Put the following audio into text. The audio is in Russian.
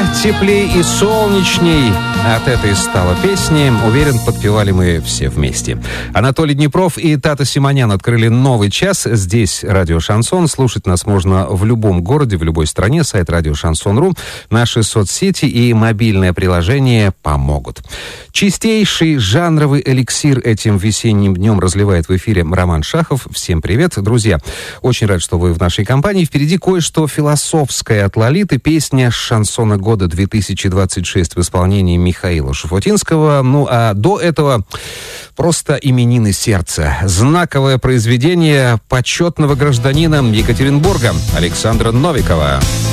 теплей и солнечней от этой стала песни. Уверен, подпевали мы все вместе. Анатолий Днепров и Тата Симонян открыли новый час. Здесь радио «Шансон». Слушать нас можно в любом городе, в любой стране. Сайт радио «Шансон.ру». Наши соцсети и мобильное приложение помогут. Чистейший жанровый эликсир этим весенним днем разливает в эфире Роман Шахов. Всем привет, друзья. Очень рад, что вы в нашей компании. Впереди кое-что философское от Лолиты. Песня шансона года 2026 в исполнении Михаила Шуфутинского. Ну, а до этого просто именины сердца. Знаковое произведение почетного гражданина Екатеринбурга Александра Новикова.